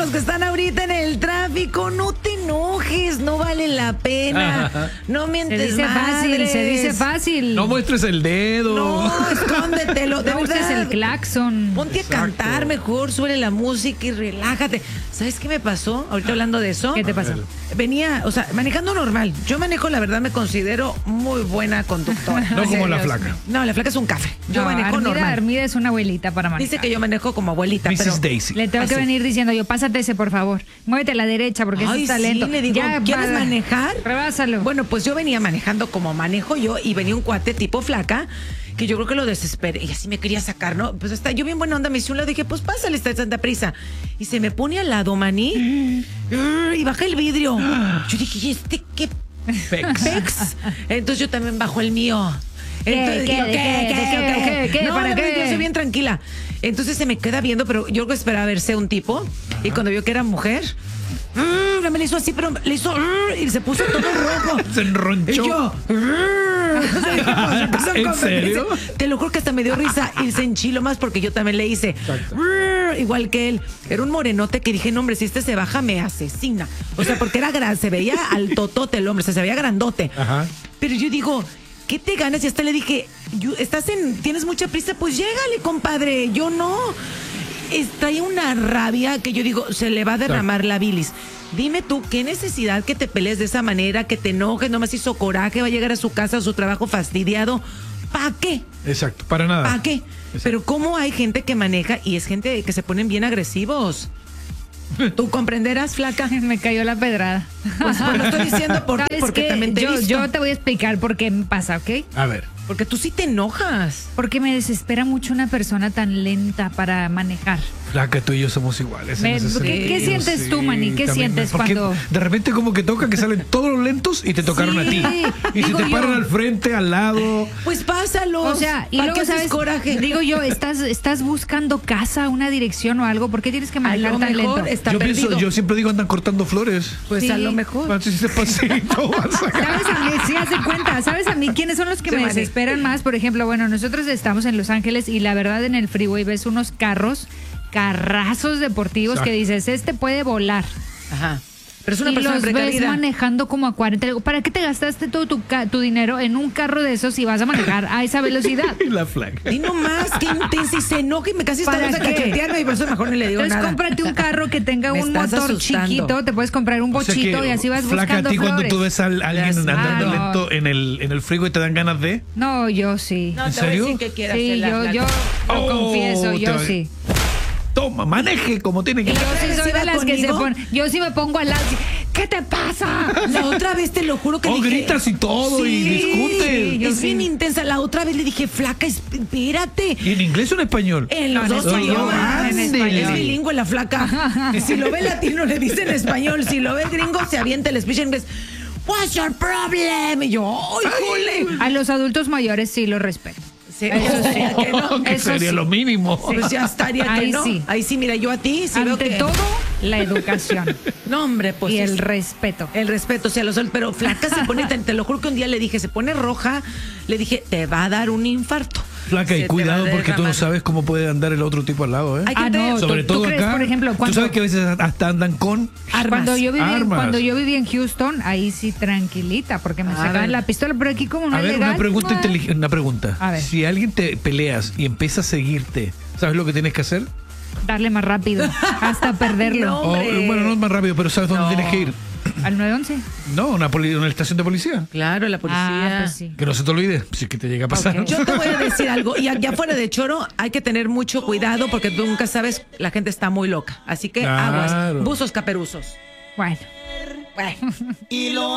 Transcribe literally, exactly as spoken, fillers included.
los que están ahorita en el tráfico, no te enojes, no vale la pena. No mientes Se dice fácil, madres. se dice fácil. No muestres el dedo. No, escóndetelo, de No uses verdad. el claxon. Ponte Exacto. a cantar mejor, sube la música y relájate. ¿Sabes qué me pasó? Ahorita hablando de eso. ¿Qué te pasó? Venía, o sea, manejando normal. Yo manejo, la verdad, me considero muy buena conductora. No En como la serio. flaca. No, la flaca es un café. Yo No, manejo Armida, normal. Armida es una abuelita para manejar. Dice que yo manejo como abuelita, pero... missus Daisy. Le tengo que Así. venir diciendo yo, pásate ese, por favor. Muévete a la derecha porque ese Ay, está lento. sí, le digo, Ya, ¿quieres va- manejar? Rebásalo. Bueno, pues yo venía manejando como manejo yo y venía un cuate tipo flaca que yo creo que lo desesperé y así me quería sacar, ¿no? Pues hasta yo bien buena onda me hice un lado, dije, pues pásale, está de tanta prisa. Y se me pone al lado, maní, y baja el vidrio. Yo dije, ¿y este qué Pex. pex? Entonces yo también bajo el mío. ¿Qué, Entonces, qué, digo, de qué, de qué, qué, qué, No, para la verdad, qué? yo soy bien tranquila. Entonces se me queda viendo, pero yo esperaba verse un tipo. Y cuando vio que era mujer, mm, me le hizo así, pero le hizo mm, y se puso todo rojo. Se enronchó. Y yo, mm, o sea, dije, pues, empezó a ¿En comer. serio? Dice, te lo juro que hasta me dio risa y se enchiló más porque yo también le hice mm, igual que él. Era un morenote que dije, no, hombre, si este se baja me asesina. O sea, porque era gran, se veía al totote el hombre, o sea, se veía grandote. Ajá. Pero yo digo, ¿qué te ganas? Y hasta le dije, "Yo- estás en, tienes mucha prisa, pues llégale, compadre. Yo no. Está ahí una rabia que yo digo, se le va a derramar la bilis. Dime tú, ¿qué necesidad que te pelees de esa manera, que te enojes, nomás hizo coraje, va a llegar a su casa, a su trabajo fastidiado? ¿Para qué? Exacto, para nada. ¿Para qué? Pero ¿cómo hay gente que maneja y es gente que se ponen bien agresivos? ¿Tú comprenderás, flaca? Me cayó la pedrada. Pues, pues lo estoy diciendo por ti, ¿Sabes porque qué? también te he yo, visto. yo te voy a explicar por qué me pasa, ¿ok? A ver. Porque tú sí te enojas. Porque me desespera mucho una persona tan lenta para manejar. Flaca, tú y yo somos iguales. en Me- ese ¿qué- sentido. qué sientes tú, Manny? ¿Qué también, sientes porque cuando- de repente como que toca que salen todos los lentos y te tocaron a ti. Sí, Y si digo te paran yo. al frente, al lado. Pues pásalo. O sea, y luego, qué haces ¿sabes? coraje? Digo yo, estás, estás buscando casa, una dirección o algo. ¿Por qué tienes que a manejar lo tan mejor lento? está Yo perdido. pienso, yo siempre digo andan cortando flores. Pues Sí. a lo mejor. Así despacito vas a sacar. ¿Sabes a mí? Sí, hace cuenta. ¿Sabes a mí quiénes son los que Sí, me Manny. desesperan más? Por ejemplo, bueno, nosotros estamos en Los Ángeles y la verdad en el freeway ves unos carros, carrazos deportivos Exacto. que dices, este puede volar. Ajá. Pero es una y persona los ves precavida. manejando como a cuarenta. Le digo, ¿para qué te gastaste todo tu, ca- tu dinero en un carro de esos si vas a manejar a esa velocidad? Y la flaca. Y no más, que intensa y se enoja y me casi está ¿Para vas a qué? cachetearme y por eso mejor no le digo Entonces nada. cómprate un carro que tenga Me un estás motor asustando. chiquito, te puedes comprar un O sea bochito que, y así vas flaca, buscando a ti cuando flores. tú ves a alguien Ya sé. andando Ah, no. lento en el, en el freeway te dan ganas de... No, yo sí. No, ¿En te voy a serio? decir que quieras Sí, hacer la yo, flaca. yo lo Oh, confieso, te yo va- sí. Toma, maneje como tiene que Y yo ser. sí ¿Sí soy va de las que se conmigo? ponen. Yo sí me pongo al lado. así, ¿qué te pasa? La otra vez te lo juro que Oh, dije... gritas y todo y discutes. sí, yo Es sí. bien intensa. La otra vez le dije, flaca, espérate. ¿Y en inglés o en español? En los No, dos en español, idiomas. en Es español. bilingüe la flaca. Si lo ve latino le dice en español. Si lo ve gringo se avienta el speech en inglés. What's your problem? Y yo, ¡ay, jole! A los adultos mayores sí los respeto. Sí, Eso sí. estaría que no. que eso sería sí. lo mínimo. Pues ya estaría que Ahí no. sí. Ahí sí, mira, yo a ti sí veo Ante que... todo, la educación No, hombre, pues y el es- respeto. El respeto, o sea, los pero flaca se pone, te, te lo juro que un día le dije, se pone roja, le dije, te va a dar un infarto. Flaca, Se y te cuidado va a porque tú no derramar. sabes cómo puede andar el otro tipo al lado, ¿eh? Hay que Ah, tener- no, Sobre ¿tú- tú todo crees, acá. por ejemplo, tú cuando- sabes que a veces hasta andan con... armas. Cuando yo, viví, armas. cuando yo viví en Houston, ahí sí tranquilita, porque me A sacaban ver. la pistola, pero aquí como no A es ver, legal, una pregunta ah, inteligente, una pregunta. A ver. Si alguien te peleas y empieza a seguirte, ¿sabes lo que tienes que hacer? darle más rápido, hasta perderlo. No. O, Hombre. bueno, no es más rápido, pero ¿sabes dónde No. tienes que ir? Al nueve once. No, una, poli- una estación de policía. Claro, la policía. Ah, pues sí. Que no se te olvide, si es que te llega a pasar. Ok. Yo te voy a decir algo, y allá afuera de Choro hay que tener mucho cuidado porque tú nunca sabes, la gente está muy loca. Así que Claro. aguas, buzos caperuzos. Bueno. Bueno.